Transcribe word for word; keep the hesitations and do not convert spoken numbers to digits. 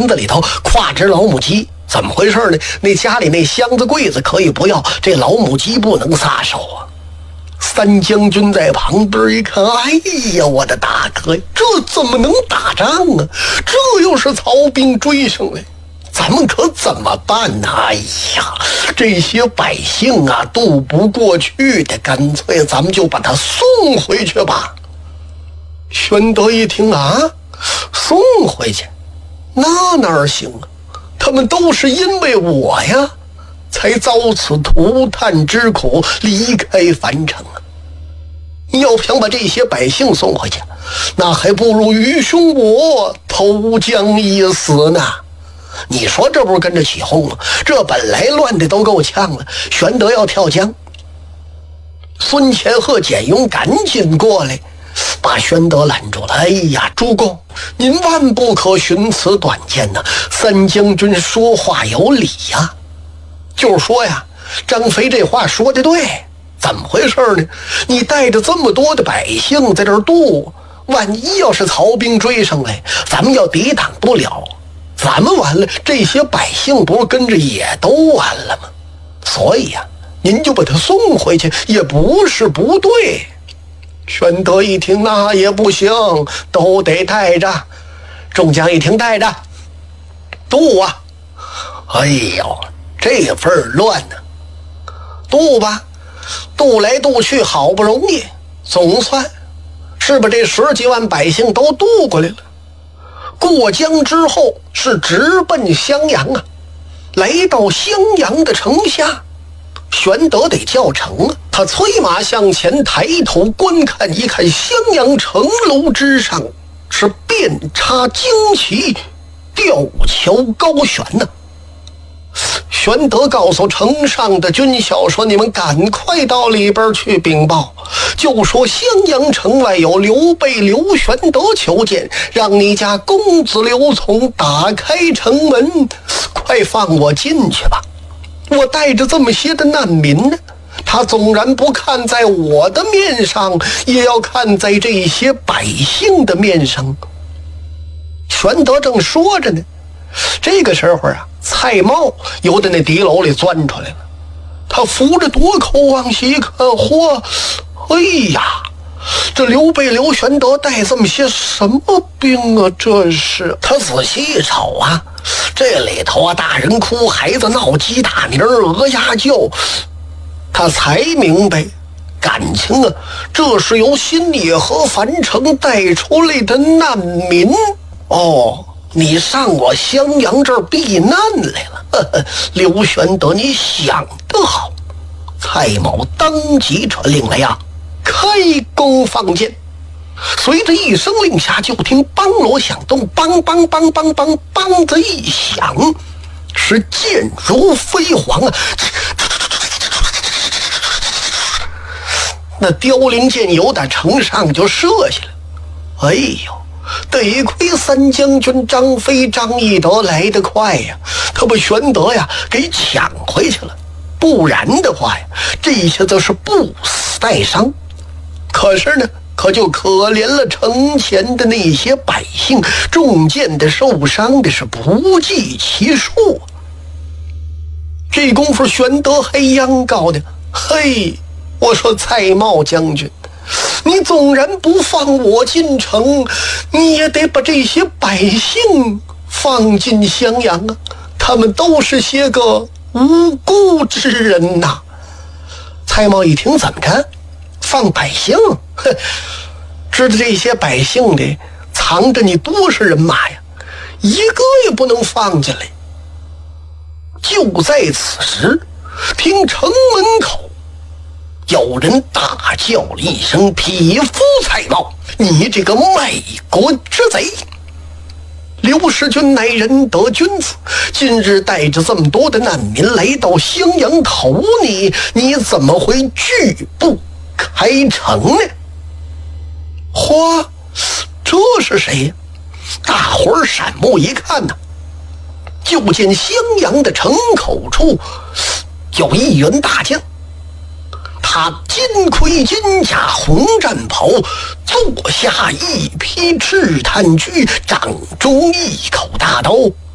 箱子里头挎只老母鸡，怎么回事呢？那家里那箱子柜子可以不要，这老母鸡不能撒手啊。三将军在旁边一看，哎呀，我的大哥，这怎么能打仗啊？这又是曹兵追上来，咱们可怎么办呢？哎呀，这些百姓啊，渡不过去的，干脆咱们就把他送回去吧。玄德一听啊，送回去，那哪行啊？他们都是因为我呀，才遭此涂炭之苦，离开樊城啊！你要想把这些百姓送回去，那还不如愚兄我投江一死呢。你说这不是跟着起哄吗？这本来乱的都够呛了，玄德要跳江，孙乾和简雍赶紧过来把玄德拦住了。哎呀，主公，您万不可寻此短见呐！三将军说话有理呀，就是说呀，张飞这话说的对。怎么回事呢？你带着这么多的百姓在这儿渡，万一要是曹兵追上来，咱们要抵挡不了，咱们完了，这些百姓不是跟着也都完了吗？所以呀、啊，您就把他送回去也不是不对。玄德一听，那也不行，都得带着。众将一听，带着渡啊！哎呦，这份乱呢、啊，渡吧，渡来渡去，好不容易，总算是把这十几万百姓都渡过来了。过江之后是直奔襄阳啊，来到襄阳的城下，玄德得叫城啊。他催马向前，抬头观看，一看襄阳城楼之上是遍插旌旗，吊桥高悬呢、啊。玄德告诉城上的军校说：“你们赶快到里边去禀报，就说襄阳城外有刘备、刘玄德求见，让你家公子刘琮打开城门，快放我进去吧。我带着这么些的难民呢，他纵然不看在我的面上，也要看在这些百姓的面上。”玄德正说着呢，这个时候啊，蔡瑁由在那敌楼里钻出来了。他扶着夺口往西看，嚯，哎呀，这刘备刘玄德带这么些什么兵啊？这是他仔细一瞅啊，这里头啊，大人哭，孩子闹，鸡打鸣，鹅鸭叫，他才明白，感情啊，这是由新野和樊城带出来的难民哦。你上我襄阳这儿避难来了，呵呵，刘玄德，你想得好。蔡瑁当即传令来呀，开弓放箭。随着一声令下，就听梆锣响动，梆梆梆梆梆梆子一响，是箭如飞蝗啊！那凋零箭由打城上就射下来。哎呦，得亏三将军张飞张翼德来得快呀，他把玄德呀给抢回去了，不然的话呀，这下子是不死带伤。可是呢，可就可怜了城前的那些百姓，中箭的受伤的是不计其数。这功夫玄德还央告的，嘿，我说蔡瑁将军，你纵然不放我进城，你也得把这些百姓放进襄阳啊！他们都是些个无辜之人呐。蔡瑁一听，怎么着？放百姓？哼，知道这些百姓里藏着你多少人马呀？一个也不能放进来。就在此时，听城门口有人大叫了一声：“匹夫蔡瑁，你这个卖国之贼！刘师君乃仁德君子，今日带着这么多的难民来到襄阳投你，你怎么会拒不开城呢？”嚯，这是谁呀？大伙儿闪目一看呢、啊，就见襄阳的城口处有一员大将，他金盔金甲红战袍，坐下一匹赤炭驹，掌中一口大刀，